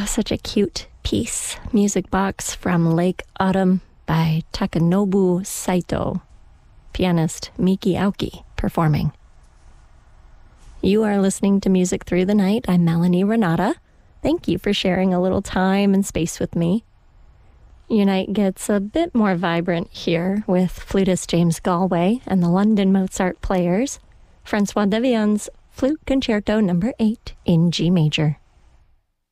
such a cute piece. Music Box from Lake Autumn by Takanobu Saito. Pianist Miki Aoki performing. You are listening to Music Through the Night. I'm Melanie Renata. Thank you for sharing a little time and space with me. Your night gets a bit more vibrant here with flutist James Galway and the London Mozart Players, Francois Devian's Flute Concerto No. 8 in G major.